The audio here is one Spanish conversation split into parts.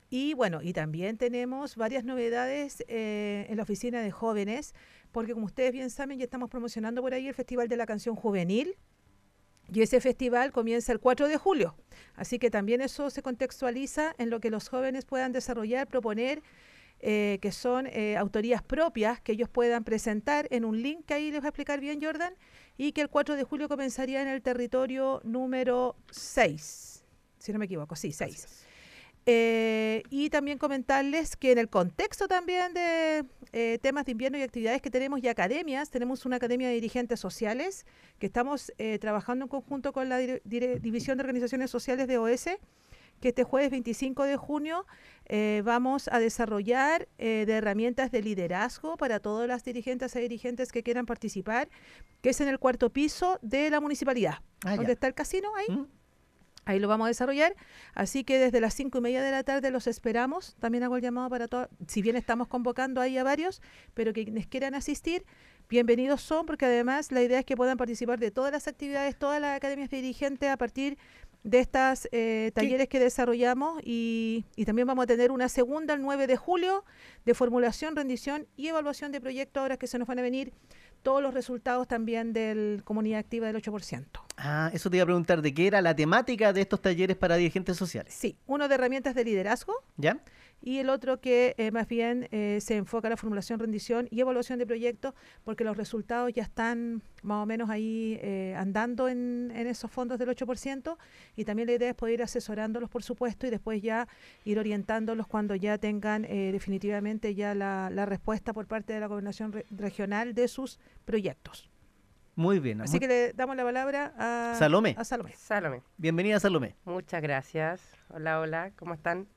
Y bueno, y también tenemos varias novedades en la oficina de jóvenes, porque como ustedes bien saben, ya estamos promocionando por ahí el Festival de la Canción Juvenil, y ese festival comienza el 4 de julio. Así que también eso se contextualiza en lo que los jóvenes puedan desarrollar, proponer, que son autorías propias que ellos puedan presentar en un link que ahí les voy a explicar bien, Jordan, y que el 4 de julio comenzaría en el territorio número 6, si no me equivoco, sí, Así 6. es. Y también comentarles que en el contexto también de temas de invierno y actividades que tenemos y academias, tenemos una academia de dirigentes sociales que estamos trabajando en conjunto con la División de Organizaciones Sociales de OS, que este jueves 25 de junio vamos a desarrollar de herramientas de liderazgo para todas las dirigentes e dirigentes que quieran participar, que es en el cuarto piso de la municipalidad, Ah, donde ya. está el casino ahí. ¿Mm? Ahí lo vamos a desarrollar, así que desde las 5:30 de la tarde los esperamos. También hago el llamado para todos, si bien estamos convocando ahí a varios, pero quienes quieran asistir, bienvenidos son, porque además la idea es que puedan participar de todas las actividades, todas las academias de dirigentes a partir de estas ¿Qué? talleres que desarrollamos y también vamos a tener una segunda el 9 de julio de formulación, rendición y evaluación de proyectos ahora que se nos van a venir todos los resultados también del Comunidad Activa del 8%. Ah, eso te iba a preguntar, ¿de qué era la temática de estos talleres para dirigentes sociales? Sí, uno de herramientas de liderazgo ¿Ya? y el otro que más bien se enfoca en la formulación, rendición y evaluación de proyectos, porque los resultados ya están más o menos ahí andando en esos fondos del 8%, y también la idea es poder ir asesorándolos, por supuesto, y después ya ir orientándolos cuando ya tengan definitivamente ya la respuesta por parte de la gobernación regional de sus proyectos. Muy bien. Así que le damos la palabra Salomé. a Salomé. Salome, Bienvenida, Salomé. muchas gracias. Hola, hola, ¿cómo están?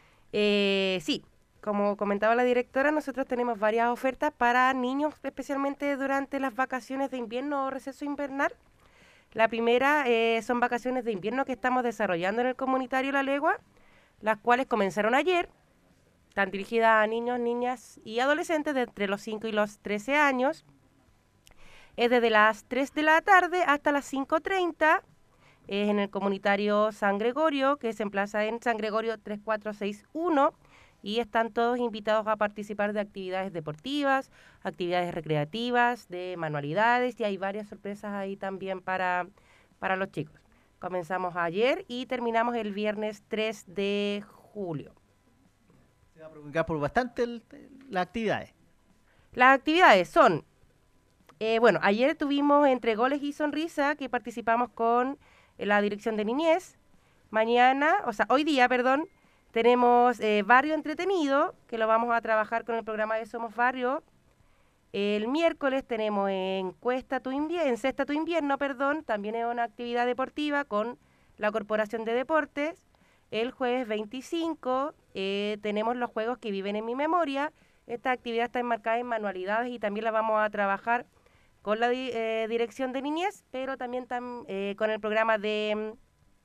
Sí, como comentaba la directora, nosotros tenemos varias ofertas para niños, especialmente durante las vacaciones de invierno o receso invernal. La primera son vacaciones de invierno que estamos desarrollando en el comunitario La Legua, las cuales comenzaron ayer. Están dirigidas a niños, niñas y adolescentes de entre los 5 y los 13 años. Es desde las 3 de la tarde hasta las 5:30. Es en el comunitario San Gregorio, que se emplaza en San Gregorio 3461, y están todos invitados a participar de actividades deportivas, actividades recreativas, de manualidades, y hay varias sorpresas ahí también para los chicos. Comenzamos ayer y terminamos el viernes 3 de julio. Se va a prolongar por bastante las actividades. Las actividades son, bueno, ayer tuvimos Entre Goles y Sonrisa, que participamos con la Dirección de Niñez. Mañana, o sea, hoy día, perdón, tenemos Barrio Entretenido, que lo vamos a trabajar con el programa de Somos Barrio. El miércoles tenemos Encuesta tu invierno, Encesta tu invierno, perdón, también es una actividad deportiva con la Corporación de Deportes. El jueves 25 tenemos los juegos que viven en mi memoria. Esta actividad está enmarcada en manualidades y también la vamos a trabajar con la Dirección de Niñez, pero también con el programa de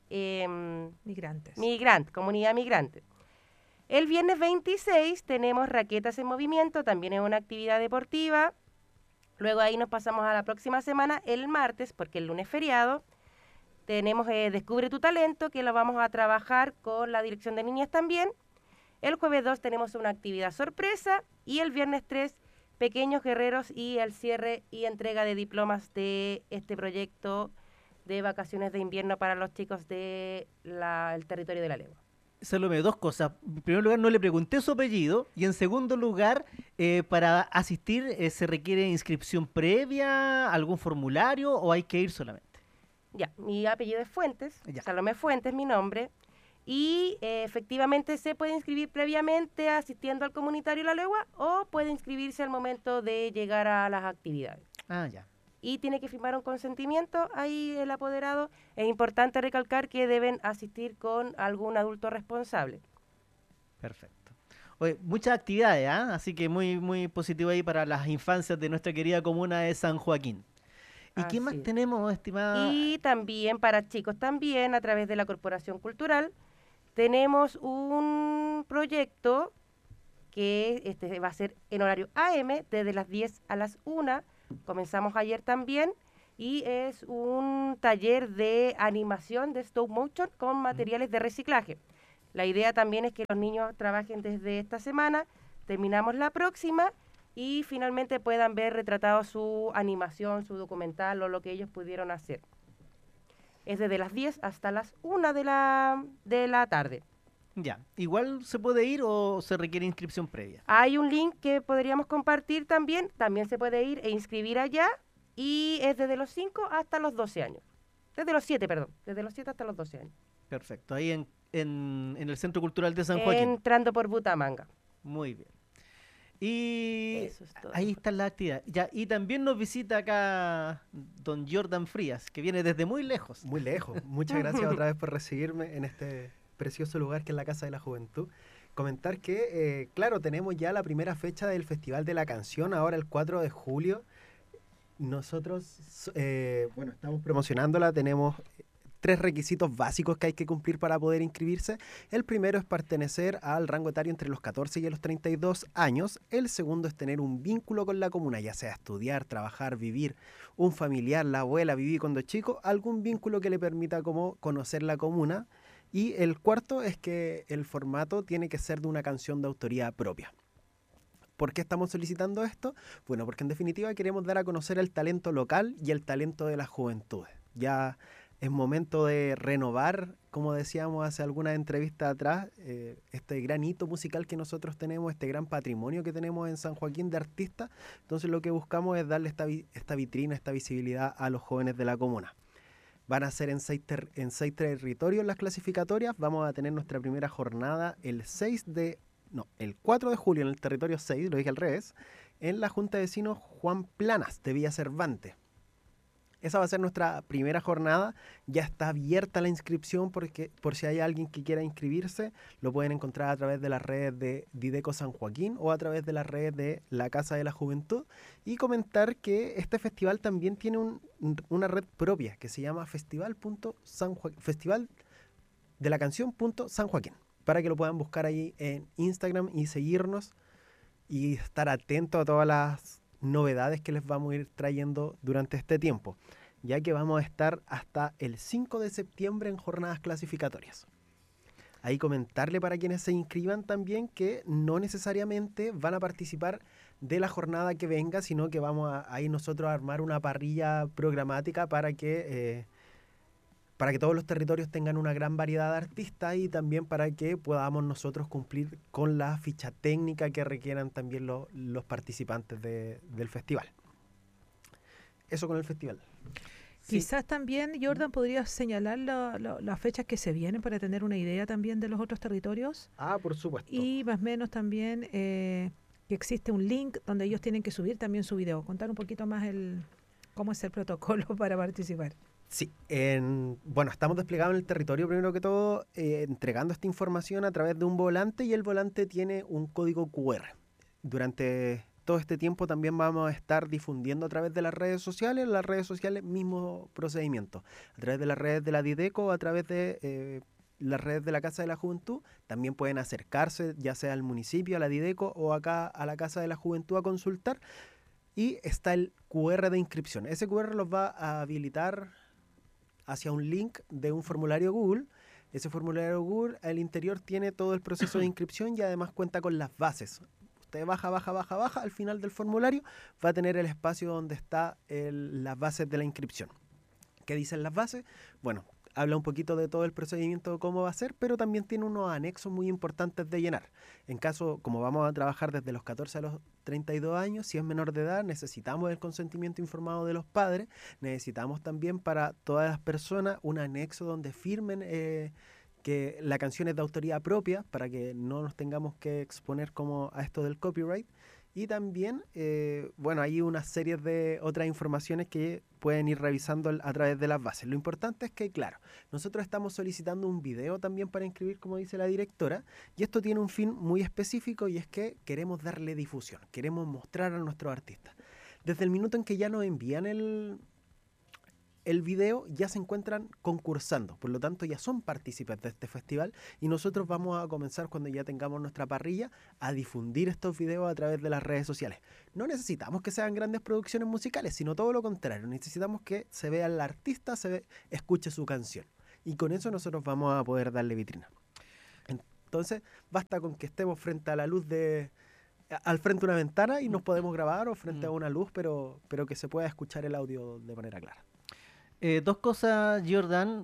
Migrantes. Comunidad Migrante. El viernes 26 tenemos Raquetas en Movimiento, también es una actividad deportiva. Luego ahí nos pasamos a la próxima semana, el martes, porque el lunes es feriado. Tenemos Descubre tu talento, que lo vamos a trabajar con la Dirección de Niñez también. El jueves 2 tenemos una actividad sorpresa y el viernes 3 Pequeños Guerreros y el cierre y entrega de diplomas de este proyecto de vacaciones de invierno para los chicos del territorio de La Legua. Salomé, dos cosas. En primer lugar, no le pregunté su apellido. Y en segundo lugar, para asistir, ¿se requiere inscripción previa, algún formulario o hay que ir solamente? Ya, mi apellido es Fuentes, Ya. Salomé Fuentes, mi nombre. Y efectivamente se puede inscribir previamente asistiendo al comunitario La Legua o puede inscribirse al momento de llegar a las actividades. Ah, ya. Y tiene que firmar un consentimiento ahí el apoderado. Es importante recalcar que deben asistir con algún adulto responsable. Perfecto. Oye, muchas actividades, ¿ah? Así que muy, muy positivo ahí para las infancias de nuestra querida comuna de San Joaquín. ¿Y qué más Así es. tenemos, estimada? Y también para chicos también, a través de la Corporación Cultural, tenemos un proyecto que va a ser en horario AM, desde las 10 a las 1. Comenzamos ayer también, y es un taller de animación de stop motion con materiales de reciclaje. La idea también es que los niños trabajen desde esta semana, terminamos la próxima y finalmente puedan ver retratado su animación, su documental o lo que ellos pudieron hacer. Es desde las 10 hasta las 1 de la tarde. Ya, igual se puede ir o se requiere inscripción previa. Hay un link que podríamos compartir también se puede ir e inscribir allá y es desde los 5 hasta los 12 años. Desde los 7 hasta los 12 años. Perfecto, ahí en el Centro Cultural de San Joaquín. Entrando por Butamanga. Muy bien. Y Eso es todo. ahí está la actividad. Ya, y también nos visita acá don Jordan Frías, que viene desde muy lejos. Muy lejos. Muchas gracias otra vez por recibirme en este precioso lugar que es la Casa de la Juventud. Comentar que, claro, tenemos ya la primera fecha del Festival de la Canción, ahora el 4 de julio. Nosotros, bueno, estamos promocionándola, tenemos 3 requisitos básicos que hay que cumplir para poder inscribirse. El primero es pertenecer al rango etario entre los 14 y los 32 años. El segundo es tener un vínculo con la comuna, ya sea estudiar, trabajar, vivir, un familiar, la abuela, vivir cuando chico, algún vínculo que le permita como conocer la comuna. Y el cuarto es que el formato tiene que ser de una canción de autoría propia. ¿Por qué estamos solicitando esto? Bueno, porque en definitiva queremos dar a conocer el talento local y el talento de las juventudes. Ya es momento de renovar, como decíamos hace algunas entrevistas atrás, este gran hito musical que nosotros tenemos, este gran patrimonio que tenemos en San Joaquín de artistas. Entonces lo que buscamos es darle esta vitrina, esta visibilidad a los jóvenes de la comuna. Van a ser en 6 territorios las clasificatorias. Vamos a tener nuestra primera jornada el 4 de julio en el territorio 6, lo dije al revés, en la Junta de Vecinos Juan Planas de Villa Cervantes. Esa va a ser nuestra primera jornada. Ya está abierta la inscripción porque por si hay alguien que quiera inscribirse, lo pueden encontrar a través de las redes de Dideco San Joaquín o a través de las redes de la Casa de la Juventud. Y comentar que este festival también tiene una red propia que se llama Festival de la Canción.San Joaquín, para que lo puedan buscar ahí en Instagram y seguirnos y estar atentos a todas las novedades que les vamos a ir trayendo durante este tiempo, ya que vamos a estar hasta el 5 de septiembre en jornadas clasificatorias. Ahí comentarle para quienes se inscriban también que no necesariamente van a participar de la jornada que venga, sino que vamos a ir nosotros a armar una parrilla programática para que todos los territorios tengan una gran variedad de artistas y también para que podamos nosotros cumplir con la ficha técnica que requieran también los participantes del festival. Eso con el festival. Quizás también, Jordan, podrías señalar las fechas que se vienen para tener una idea también de los otros territorios. Ah, por supuesto. Y más o menos también que existe un link donde ellos tienen que subir también su video. Contar un poquito más cómo es el protocolo para participar. Sí, bueno, estamos desplegados en el territorio primero que todo, entregando esta información a través de un volante y el volante tiene un código QR. Durante todo este tiempo también vamos a estar difundiendo a través de las redes sociales, mismo procedimiento, a través de las redes de la Dideco, a través de las redes de la Casa de la Juventud, también pueden acercarse ya sea al municipio, a la Dideco o acá a la Casa de la Juventud a consultar y está el QR de inscripción. Ese QR los va a habilitar hacia un link de un formulario Google. Ese formulario Google al interior tiene todo el proceso de inscripción y además cuenta con las bases. Usted baja, al final del formulario va a tener el espacio donde está las bases de la inscripción. ¿Qué dicen las bases? Bueno, habla un poquito de todo el procedimiento de cómo va a ser, pero también tiene unos anexos muy importantes de llenar. En caso, como vamos a trabajar desde los 14 a los 32 años, si es menor de edad, necesitamos el consentimiento informado de los padres, necesitamos también para todas las personas un anexo donde firmen que la canción es de autoría propia, para que no nos tengamos que exponer como a esto del copyright. Y también, bueno, hay una serie de otras informaciones que pueden ir revisando a través de las bases. Lo importante es que, claro, nosotros estamos solicitando un video también para inscribir, como dice la directora, y esto tiene un fin muy específico y es que queremos darle difusión, queremos mostrar a nuestros artistas. Desde el minuto en que ya nos envían el video, ya se encuentran concursando, por lo tanto ya son partícipes de este festival y nosotros vamos a comenzar cuando ya tengamos nuestra parrilla a difundir estos videos a través de las redes sociales. No necesitamos que sean grandes producciones musicales, sino todo lo contrario, necesitamos que se vea el artista, escuche su canción y con eso nosotros vamos a poder darle vitrina. Entonces, basta con que estemos frente a la luz al frente de una ventana y nos podemos grabar, o frente a una luz, pero que se pueda escuchar el audio de manera clara. Dos cosas, Jordan.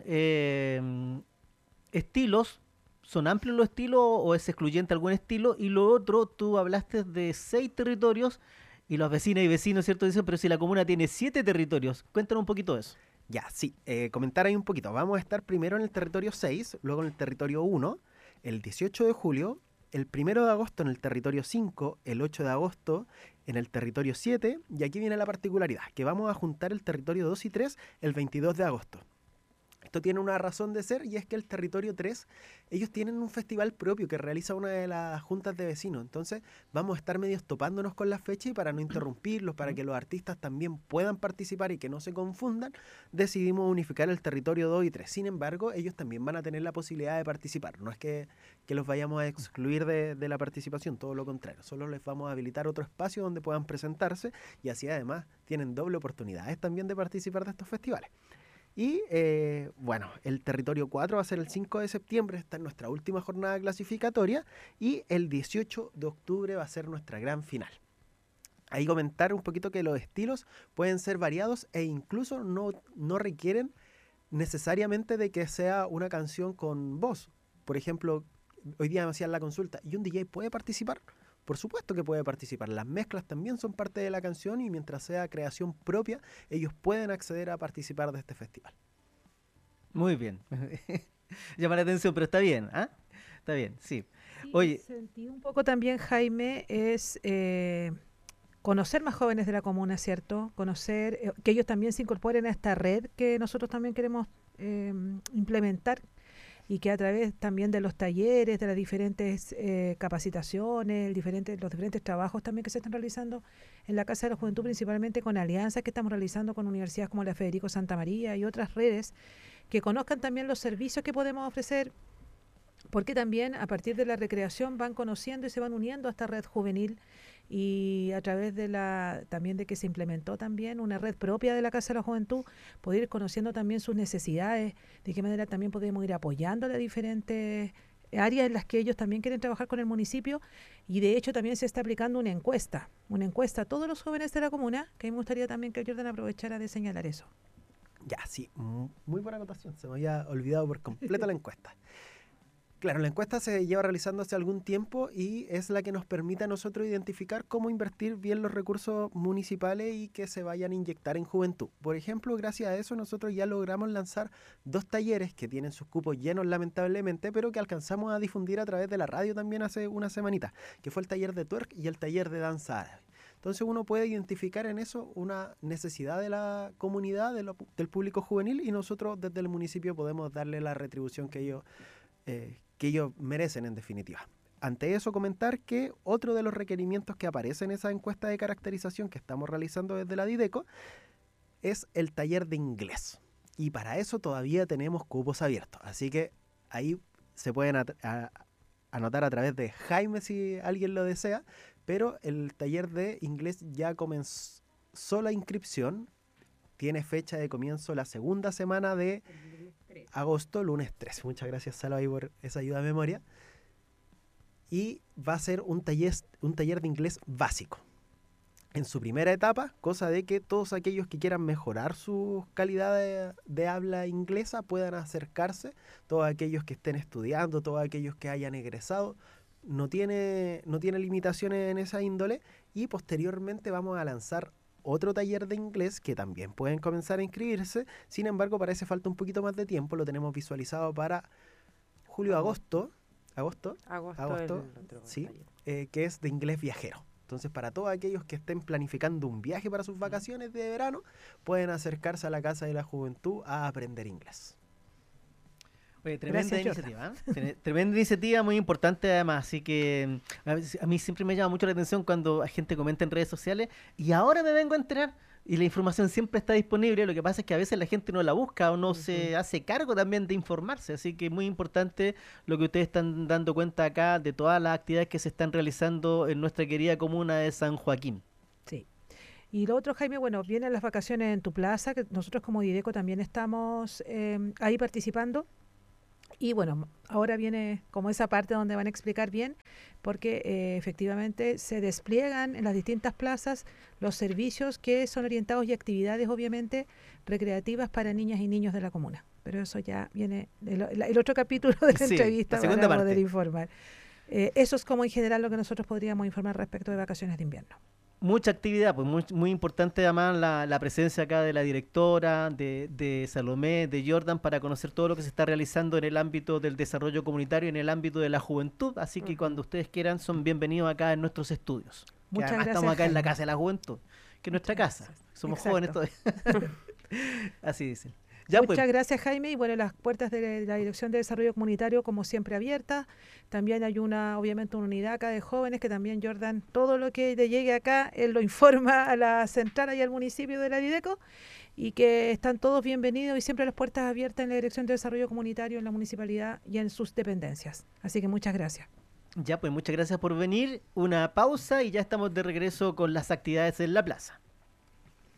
Estilos, ¿son amplios los estilos o es excluyente algún estilo? Y lo otro, tú hablaste de 6 territorios y los vecinas y vecinos, ¿cierto? Dicen, pero si la comuna tiene 7 territorios. Cuéntanos un poquito de eso. Ya, sí, comentar ahí un poquito. Vamos a estar primero en el territorio 6, luego en el territorio 1, el 18 de julio, el 1 de agosto en el territorio 5, el 8 de agosto en el territorio 7, y aquí viene la particularidad, que vamos a juntar el territorio 2 y 3 el 22 de agosto. Esto tiene una razón de ser, y es que el territorio 3, ellos tienen un festival propio que realiza una de las juntas de vecinos. Entonces vamos a estar medios topándonos con las fechas, y para no interrumpirlos, para que los artistas también puedan participar y que no se confundan, decidimos unificar el territorio 2 y 3. Sin embargo, ellos también van a tener la posibilidad de participar. No es que los vayamos a excluir de la participación, todo lo contrario. Solo les vamos a habilitar otro espacio donde puedan presentarse, y así además tienen doble oportunidades también de participar de estos festivales. Y bueno, el territorio 4 va a ser el 5 de septiembre, esta es nuestra última jornada clasificatoria, y el 18 de octubre va a ser nuestra gran final. Ahí comentar un poquito que los estilos pueden ser variados e incluso no requieren necesariamente de que sea una canción con voz. Por ejemplo, hoy día me hacían la consulta, ¿y un DJ puede participar? Por supuesto que puede participar. Las mezclas también son parte de la canción, y mientras sea creación propia, ellos pueden acceder a participar de este festival. Muy bien. Llama la atención, pero está bien, ¿ah? Está bien, sí. Oye, sentí un poco también, Jaime, es conocer más jóvenes de la comuna, ¿cierto? Conocer, que ellos también se incorporen a esta red que nosotros también queremos implementar, y que a través también de los talleres, de las diferentes capacitaciones, los diferentes trabajos también que se están realizando en la Casa de la Juventud, principalmente con alianzas que estamos realizando con universidades como la Federico Santa María y otras redes, que conozcan también los servicios que podemos ofrecer, porque también a partir de la recreación van conociendo y se van uniendo a esta red juvenil, y a través de también de que se implementó también una red propia de la Casa de la Juventud, poder ir conociendo también sus necesidades, de qué manera también podemos ir apoyando a diferentes áreas en las que ellos también quieren trabajar con el municipio. Y de hecho también se está aplicando una encuesta a todos los jóvenes de la comuna, que a mí me gustaría también que Jordan aprovechara de señalar eso. Ya, sí, muy buena acotación, se me había olvidado por completo la encuesta. Claro, la encuesta se lleva realizando hace algún tiempo, y es la que nos permite a nosotros identificar cómo invertir bien los recursos municipales y que se vayan a inyectar en juventud. Por ejemplo, gracias a eso nosotros ya logramos lanzar 2 talleres que tienen sus cupos llenos lamentablemente, pero que alcanzamos a difundir a través de la radio también hace una semanita, que fue el taller de twerk y el taller de danza árabe. Entonces uno puede identificar en eso una necesidad de la comunidad, del público juvenil, y nosotros desde el municipio podemos darle la retribución que ellos merecen en definitiva. Ante eso, comentar que otro de los requerimientos que aparece en esa encuesta de caracterización que estamos realizando desde la Dideco es el taller de inglés. Y para eso todavía tenemos cupos abiertos. Así que ahí se pueden anotar a través de Jaime si alguien lo desea, pero el taller de inglés ya comenzó la inscripción. Tiene fecha de comienzo la segunda semana de agosto, lunes 13. Muchas gracias, Salva, por esa ayuda de memoria. Y va a ser un taller de inglés básico. En su primera etapa, cosa de que todos aquellos que quieran mejorar su calidad de habla inglesa puedan acercarse, todos aquellos que estén estudiando, todos aquellos que hayan egresado, no tiene limitaciones en esa índole, y posteriormente vamos a lanzar otro taller de inglés que también pueden comenzar a inscribirse. Sin embargo, para ese falta un poquito más de tiempo, lo tenemos visualizado para julio-agosto, sí, que es de inglés viajero. Entonces, para todos aquellos que estén planificando un viaje para sus vacaciones de verano, pueden acercarse a la Casa de la Juventud a aprender inglés. Oye, tremenda iniciativa, ¿eh? Tremenda iniciativa, muy importante además, así que a mí siempre me llama mucho la atención cuando la gente comenta en redes sociales, y ahora me vengo a enterar, y la información siempre está disponible. Lo que pasa es que a veces la gente no la busca o no se hace cargo también de informarse, así que es muy importante lo que ustedes están dando cuenta acá de todas las actividades que se están realizando en nuestra querida comuna de San Joaquín. Sí. Y lo otro, Jaime, bueno, vienen las vacaciones en tu plaza, que nosotros como Dideco también estamos ahí participando. Y bueno, ahora viene como esa parte donde van a explicar bien, porque efectivamente se despliegan en las distintas plazas los servicios que son orientados y actividades obviamente recreativas para niñas y niños de la comuna. Pero eso ya viene el otro capítulo de la entrevista para poder informar. Eso es como en general lo que nosotros podríamos informar respecto de vacaciones de invierno. Mucha actividad, pues muy importante además la presencia acá de la directora, de Salomé, de Jordan, para conocer todo lo que se está realizando en el ámbito del desarrollo comunitario, en el ámbito de la juventud, así que cuando ustedes quieran son bienvenidos acá en nuestros estudios. Muchas gracias, estamos acá Jaime. en la Casa de la Juventud, que es nuestra casa, somos jóvenes todavía. Así dicen. Muchas gracias, Jaime. Y bueno, las puertas de la Dirección de Desarrollo Comunitario, como siempre, abiertas. También hay obviamente una unidad acá de jóvenes que también, Jordan, todo lo que le llegue acá, él lo informa a la central y al municipio de la Dideco, y que están todos bienvenidos y siempre las puertas abiertas en la Dirección de Desarrollo Comunitario, en la municipalidad y en sus dependencias. Así que muchas gracias. Ya, pues muchas gracias por venir. Una pausa y ya estamos de regreso con las actividades en la plaza.